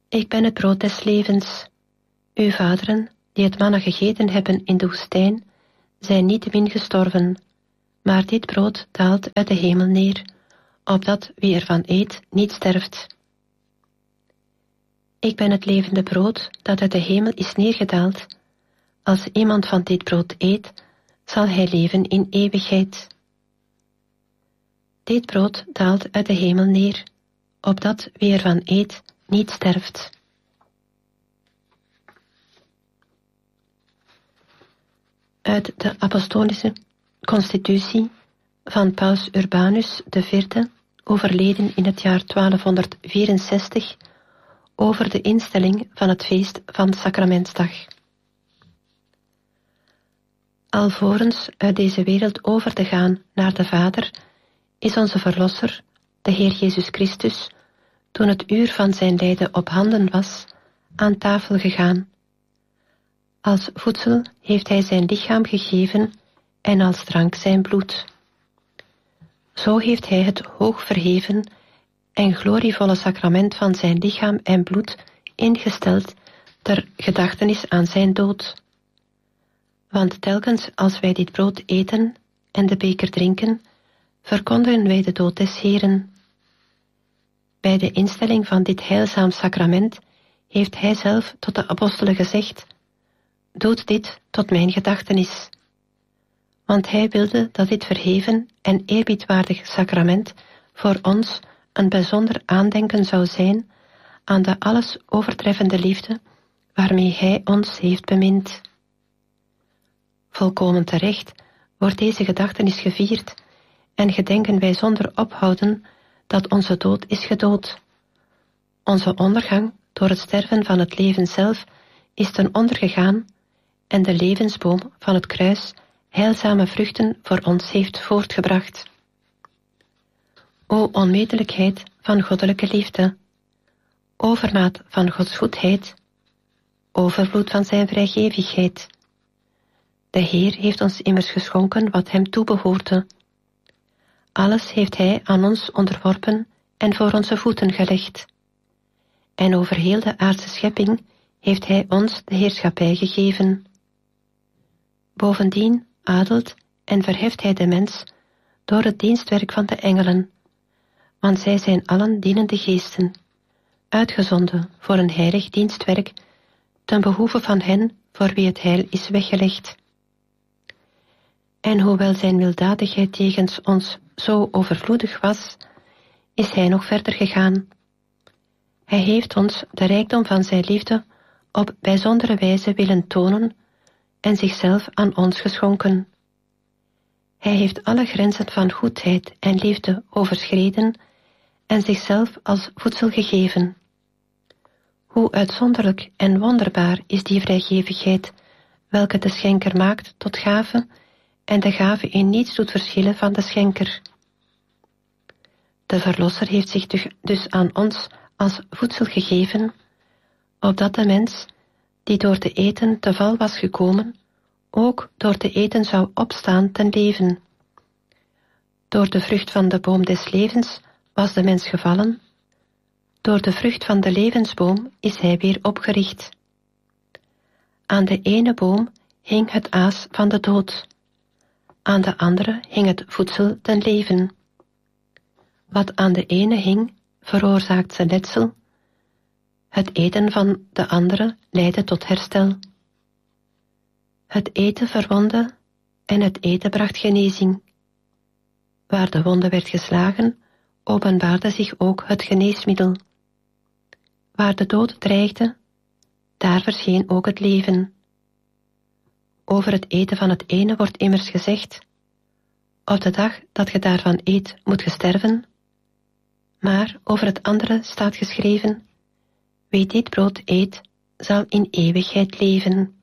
Ik ben het brood des levens. Uw vaderen, die het manna gegeten hebben in de woestijn, zijn niettemin gestorven. Maar dit brood daalt uit de hemel neer, opdat wie ervan eet niet sterft. Ik ben het levende brood dat uit de hemel is neergedaald. Als iemand van dit brood eet, zal hij leven in eeuwigheid. Dit brood daalt uit de hemel neer, opdat wie ervan eet niet sterft. Uit de apostolische constitutie van Paus Urbanus IV, overleden in het jaar 1264, over de instelling van het feest van Sacramentsdag. Alvorens uit deze wereld over te gaan naar de Vader, is onze Verlosser, de Heer Jezus Christus, toen het uur van zijn lijden op handen was, aan tafel gegaan. Als voedsel heeft hij zijn lichaam gegeven en als drank zijn bloed. Zo heeft hij het hoog verheven en glorievolle sacrament van zijn lichaam en bloed ingesteld ter gedachtenis aan zijn dood. Want telkens als wij dit brood eten en de beker drinken, verkondigen wij de dood des Heeren. Bij de instelling van dit heilzaam sacrament heeft hij zelf tot de apostelen gezegd: doet dit tot mijn gedachtenis. Want hij wilde dat dit verheven en eerbiedwaardig sacrament voor ons een bijzonder aandenken zou zijn aan de alles overtreffende liefde waarmee hij ons heeft bemind. Volkomen terecht wordt deze gedachtenis gevierd en gedenken wij zonder ophouden dat onze dood is gedood. Onze ondergang door het sterven van het leven zelf is ten onder gegaan en de levensboom van het kruis heilzame vruchten voor ons heeft voortgebracht. O onmetelijkheid van goddelijke liefde, overmaat van Gods goedheid, overvloed van zijn vrijgevigheid. De Heer heeft ons immers geschonken wat hem toebehoorde. Alles heeft hij aan ons onderworpen en voor onze voeten gelegd. En over heel de aardse schepping heeft hij ons de heerschappij gegeven. Bovendien adelt en verheft hij de mens door het dienstwerk van de engelen, want zij zijn allen dienende geesten, uitgezonden voor een heilig dienstwerk, ten behoeve van hen voor wie het heil is weggelegd. En hoewel zijn milddadigheid jegens ons zo overvloedig was, is hij nog verder gegaan. Hij heeft ons de rijkdom van zijn liefde op bijzondere wijze willen tonen en zichzelf aan ons geschonken. Hij heeft alle grenzen van goedheid en liefde overschreden en zichzelf als voedsel gegeven. Hoe uitzonderlijk en wonderbaar is die vrijgevigheid, welke de schenker maakt tot gave en de gave in niets doet verschillen van de schenker. De Verlosser heeft zich dus aan ons als voedsel gegeven, opdat de mens, die door te eten te val was gekomen, ook door te eten zou opstaan ten leven. Door de vrucht van de boom des levens was de mens gevallen, door de vrucht van de levensboom is hij weer opgericht. Aan de ene boom hing het aas van de dood, aan de andere hing het voedsel ten leven. Wat aan de ene hing, veroorzaakt zijn letsel, het eten van de andere leidde tot herstel. Het eten verwondde en het eten bracht genezing. Waar de wonde werd geslagen, openbaarde zich ook het geneesmiddel. Waar de dood dreigde, daar verscheen ook het leven. Over het eten van het ene wordt immers gezegd: op de dag dat je daarvan eet, moet je sterven. Maar over het andere staat geschreven: wie dit brood eet, zal in eeuwigheid leven.